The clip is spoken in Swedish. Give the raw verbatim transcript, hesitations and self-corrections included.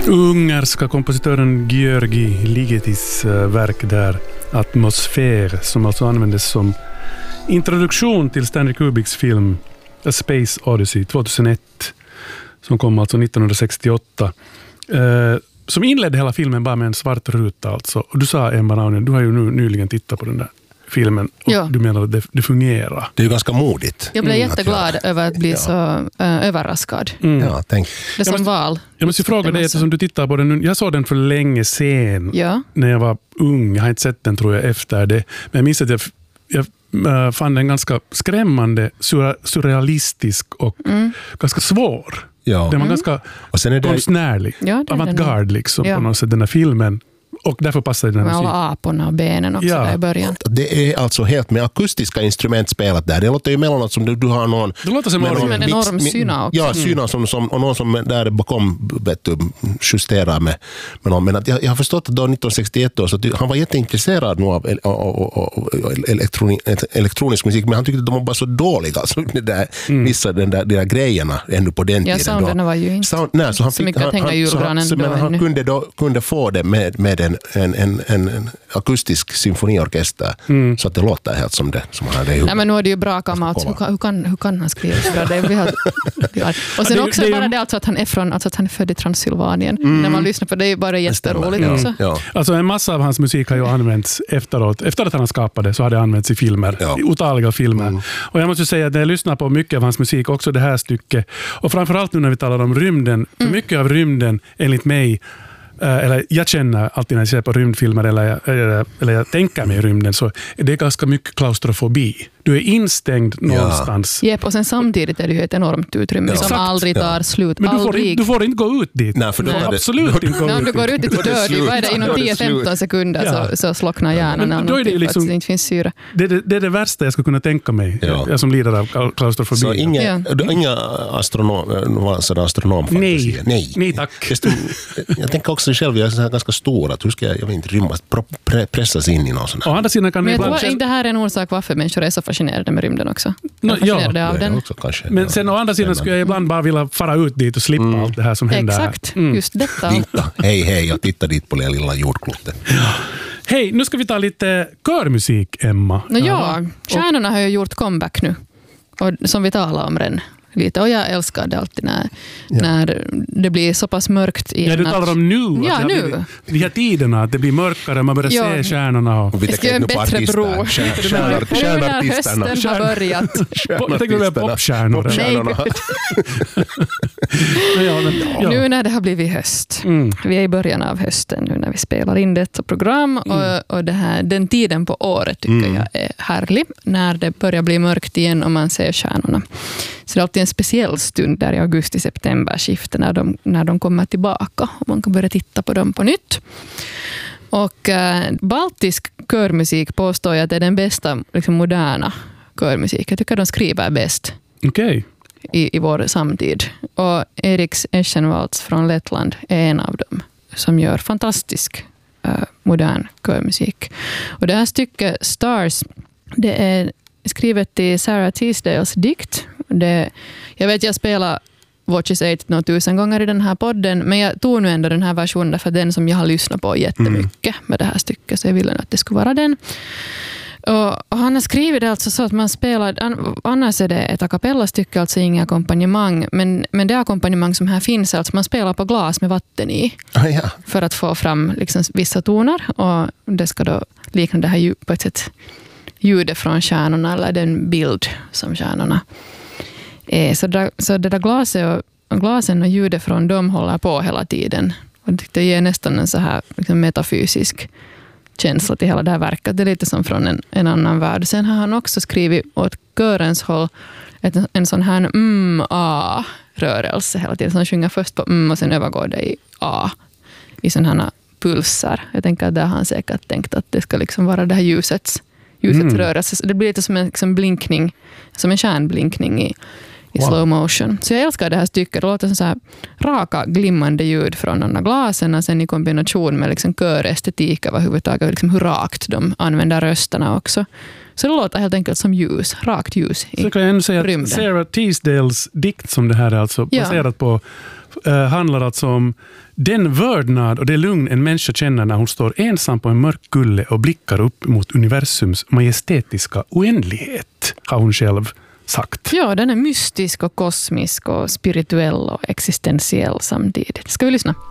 Ungerska kompositören György Ligetis verk där, Atmosfär, som alltså användes som introduktion till Stanley Kubricks film A Space Odyssey tjugohundraett, som kom alltså nittonhundrasextioåtta. Eh, som inledde hela filmen bara med en svart ruta alltså. Och du sa, Emma Raunen, du har ju nu nyligen tittat på den där filmen och ja. Du menar att det, det fungerar. Det är ju ganska modigt. Jag blev mm, jätteglad jag, över att bli ja. så uh, överraskad. Mm. Ja, tänk. Det som jag måste, val. Jag måste fråga dig, eftersom du tittar på den nu. Jag såg den för länge sen, ja. när jag var ung. Jag har inte sett den, tror jag, efter det. Men jag minns att jag, jag uh, fann den ganska skrämmande, sur, surrealistisk och mm. ganska svår. Ja. Den var mm. ganska och sen är det konstnärlig. Ja, avantgarde liksom, ja. på något sätt, den här filmen. Och därför passar den här med musiken. alla aporna och benen också ja. där i början. Det är alltså helt med akustiska instrument spelat där. Det låter ju emellanåt som du, du har någon... Det låter som, som en enorm mix, syna också. Ja, syna som, som, och någon som där bakom vet du, justerar med, med någon. Men att jag, jag har förstått att då nittonhundrasextioett då, så att han var jätteintresserad nu av, av, av, av elektroni, elektronisk musik, men han tyckte att de var bara så dåliga. Alltså, det där, mm. vissa den där, de där grejerna ännu på den ja, tiden. Ja, sounderna var ju inte Sound, nej, så, han så fick, mycket att hänga julgranen. Så, men han kunde, då, kunde få det med, med en, en, en, en, en akustisk symfoniorkester mm. så att det låter helt som det som han hade ihop. Nej, men nu är det ju bra gammalt. Hur, hur, kan, hur kan han skriva så bra? Det är, vi har, vi har. Och sen det, också det, bara det alltså att han är från, alltså att han är född i Transylvanien. Mm. När man lyssnar på det är ju bara jätteroligt ja. också. Ja. Alltså en massa av hans musik har ju använts efteråt. Efter att han skapade så har det använts i filmer. Ja. I otaliga filmer. Mm. Och jag måste säga att jag lyssnar på mycket av hans musik, också det här stycket. Och framförallt nu när vi talar om rymden. För mm. mycket av rymden, enligt mig, eller jag känner alltid när jag ser på rymdfilmer eller jag, eller, eller jag tänker mig i rymden, så är det ganska mycket klaustrofobi. Du är instängd någonstans. Ja, och sen samtidigt är det ju ett enormt utrymme ja. som Exakt. aldrig tar ja. slut. Men du får, aldrig. du får inte gå ut dit. Nej, för då Nej. Det, absolut då, inte gå Nej, ut om du går ut dit och dör, det är det inom tio till femton sekunder ja. så, så slocknar hjärnan. Men då är det, liksom, det inte finns syre. Det, det, det är det värsta jag skulle kunna tänka mig. Ja. Jag som lider av klaustrofobi. Så inga, ja. inga astronom, astronom Nej. Nej. Nej, tack. Jag, jag tänker också själv, jag är ganska stor, att hur ska jag, jag vet inte, rymmas, pressas in i någon sån här. Och andra sidan kan Men jag tror inte det här är en orsak varför människor är så fascinerade med rymden också. No, ja, av den. Också, kanske, men ja. sen å andra sidan skulle jag ibland bara vilja fara ut dit och slippa mm. allt det här som händer. Exakt, mm. just detta. Titta, hej hej, jag tittar dit på det lilla jordklotet. Ja. Hej, nu ska vi ta lite körmusik, Emma. No, ja, stjärnorna har ju gjort comeback nu. Och, som vi talade om redan. Lite. Och jag älskar det alltid när, ja. när det blir så pass mörkt i Ja, du talar om nu. Ja, nu. Blir, de här tiderna, att det blir mörkare, man börjar ja. se stjärnorna. Och... och vi jag ska göra en bättre bro. Stjärnartisterna. Hösten har börjat. Jag tänkte väl popstjärnor. Popstjärnorna. ja, men, ja. Nu när det har blivit höst. Mm. Vi är i början av hösten nu när vi spelar in detta program. Mm. Och, och det här, den tiden på året tycker mm. jag är härlig. När det börjar bli mörkt igen och man ser stjärnorna. Så det är alltid en speciell stund där i augusti-september skiftet när de, när de kommer tillbaka och man kan börja titta på dem på nytt. Och eh, baltisk körmusik påstår jag att det är den bästa liksom, moderna körmusik. Jag tycker de skriver bäst okay. i, i vår samtid. Och Eriks Eschenvalds från Lettland är en av dem som gör fantastisk eh, modern körmusik. Och det här stycket Stars, det är skrivet i Sarah Teasdales dikt. Det, jag vet jag spelar Watch Is Eight några tusen gånger i den här podden, men jag tog nu ändå den här versionen för den som jag har lyssnat på jättemycket mm. med det här stycket, så jag ville att det skulle vara den. Och, och han har skrivit det alltså så att man spelar, annars är det ett a cappella-stycke, alltså inga ackompanjemang, men, men det ackompanjemang som här finns, alltså man spelar på glas med vatten i ah, ja. för att få fram liksom, vissa toner, och det ska då likna det här på ett sätt ljudet från stjärnorna eller den bild som stjärnorna är. Så, där, så det där glaset och, glasen och ljudet från dem håller på hela tiden. Och det ger nästan en så här liksom metafysisk känsla till hela det här verket. Det är lite som från en, en annan värld. Sen har han också skrivit åt körens håll ett, en sån här mm-a-rörelse hela tiden. Så han sjunger först på mm och sen övergår det i a i sådana här pulser. Jag tänker att där har han säkert tänkt att det ska liksom vara det här ljusets Ljusets mm. rörelse. Det blir lite som en liksom blinkning, som en kärnblinkning i, i wow. slow motion. Så jag älskar det här stycket. Det låter så här raka, glimmande ljud från de glasen och sen i kombination med liksom körestetik överhuvudtaget, liksom hur rakt de använder rösterna också. Så det låter helt enkelt som ljus, rakt ljus i Så kan jag ändå säga rymden. Att Sarah Teasdales dikt som det här är alltså ja. baserat på uh, handlar alltså om den vördnad och det lugn en människa känner när hon står ensam på en mörk kulle och blickar upp mot universums majestätiska oändlighet, har hon själv sagt. Ja, den är mystisk och kosmisk och spirituell och existentiell samtidigt. Ska vi lyssna?